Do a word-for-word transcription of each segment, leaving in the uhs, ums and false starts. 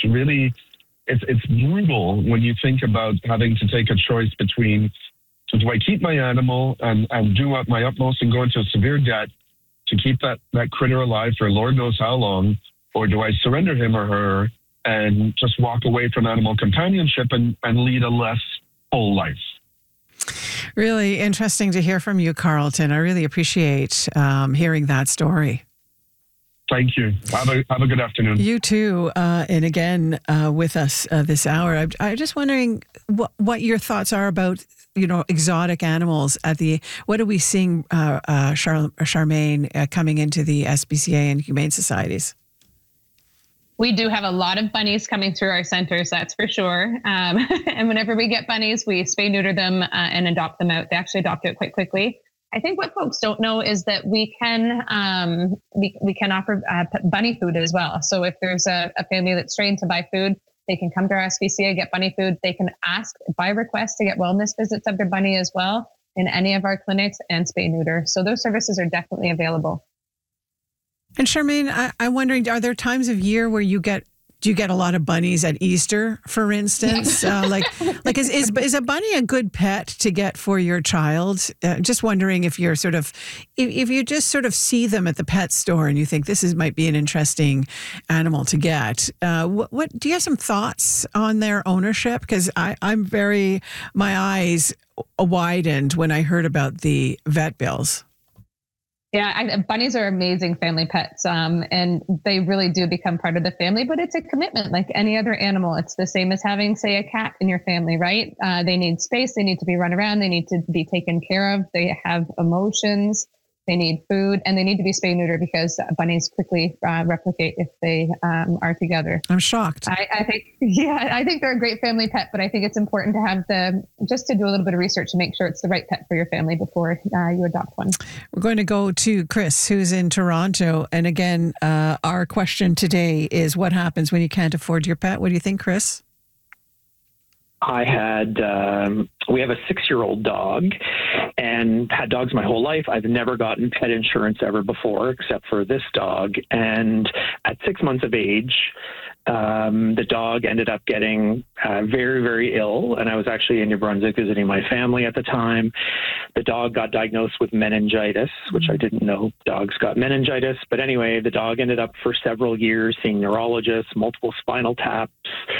really, it's, it's brutal when you think about having to take a choice between, so do I keep my animal and, and do my utmost and go into severe debt to keep that, that critter alive for Lord knows how long, or do I surrender him or her and just walk away from animal companionship and, and lead a less full life? Really interesting to hear from you, Carlton. I really appreciate um, hearing that story. Thank you. Have a have a good afternoon. You too. Uh, and again, uh, with us uh, this hour, I'm, I'm just wondering what, what your thoughts are about, you know, exotic animals at the, what are we seeing, uh, uh, Char- Charmaine, uh, coming into the S P C A and humane societies? We do have a lot of bunnies coming through our centers, that's for sure. Um, and whenever we get bunnies, we spay neuter them uh, and adopt them out. They actually adopt out quite quickly. I think what folks don't know is that we can um, we, we can offer uh, bunny food as well. So if there's a, a family that's trained to buy food, they can come to our S P C A, get bunny food. They can ask by request to get wellness visits of their bunny as well in any of our clinics, and spay neuter. So those services are definitely available. And Charmaine, I, I'm wondering, are there times of year where you get, do you get a lot of bunnies at Easter, for instance? uh, like, like is, is is a bunny a good pet to get for your child? Uh, just wondering if you're sort of, if, if you just sort of see them at the pet store and you think this is might be an interesting animal to get. Uh, what, what do you have some thoughts on their ownership? Because I I'm very, my eyes widened when I heard about the vet bills. Yeah, I, bunnies are amazing family pets, um, and they really do become part of the family, but it's a commitment like any other animal. It's the same as having, say, a cat in your family, right? Uh, they need space, they need to be run around, they need to be taken care of, they have emotions, they need food, and they need to be spay neuter because bunnies quickly uh, replicate if they um, are together. I'm shocked. I, I think, yeah, I think they're a great family pet, but I think it's important to have the, just to do a little bit of research to make sure it's the right pet for your family before uh, you adopt one. We're going to go to Chris, who's in Toronto. And again, uh, our question today is what happens when you can't afford your pet? What do you think, Chris? I had, um, we have a six-year-old dog and had dogs my whole life. I've never gotten pet insurance ever before, except for this dog. And at six months of age, um, the dog ended up getting uh, very, very ill. And I was actually in New Brunswick visiting my family at the time. The dog got diagnosed with meningitis, which I didn't know dogs got meningitis. But anyway, the dog ended up for several years seeing neurologists, multiple spinal taps,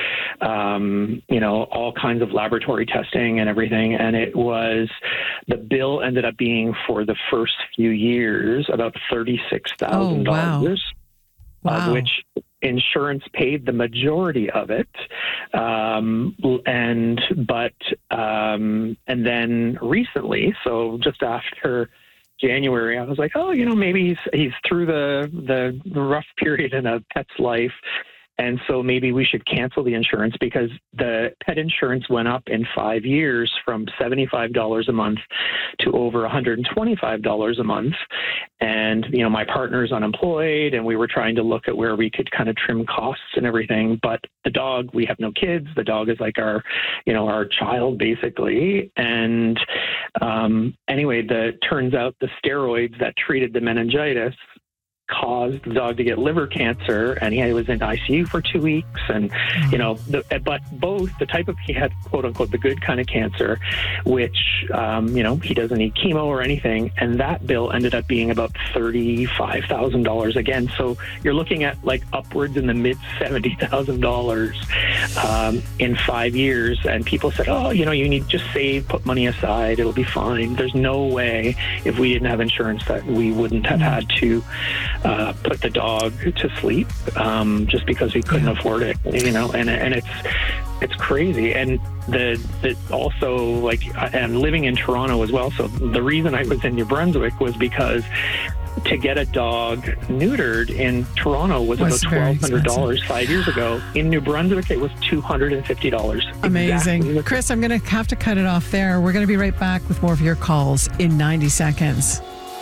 um, you know, all kinds of laboratory testing and everything. And it was, the bill ended up being for the first few years about thirty-six thousand dollars, oh, wow. Wow. of which insurance paid the majority of it. Um, and, but, um, and then recently, so just after January, I was like, oh, you know, maybe he's, he's through the, the, the rough period in a pet's life. And so maybe we should cancel the insurance, because the pet insurance went up in five years from seventy-five dollars a month to over one hundred twenty-five dollars a month. And, you know, my partner's unemployed and we were trying to look at where we could kind of trim costs and everything. But the dog, we have no kids. The dog is like our, you know, our child basically. And um, anyway, the turns out the steroids that treated the meningitis caused the dog to get liver cancer, and he was in I C U for two weeks. And, you know, the, but both the type of, he had quote unquote the good kind of cancer, which, um, you know, he doesn't need chemo or anything. And that bill ended up being about thirty-five thousand dollars again. So you're looking at like upwards in the mid seventy thousand dollars um, in five years. And people said, oh, you know, you need to just save, put money aside, it'll be fine. There's no way if we didn't have insurance that we wouldn't have had to Uh, put the dog to sleep um, just because we couldn't yeah. afford it, you know, and and it's it's crazy. And the, the also like, and living in Toronto as well. So the reason I was in New Brunswick was because to get a dog neutered in Toronto was, was about twelve hundred dollars five years ago. In New Brunswick, it was two hundred fifty dollars. Amazing. Exactly. Chris, I'm going to have to cut it off there. We're going to be right back with more of your calls in ninety seconds.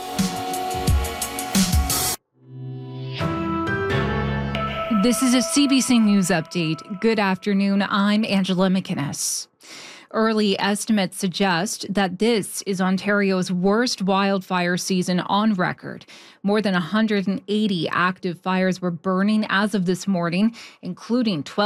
This is a C B C News update. Good afternoon. I'm Angela McInnes. Early estimates suggest that this is Ontario's worst wildfire season on record. More than one hundred eighty active fires were burning as of this morning, including twelve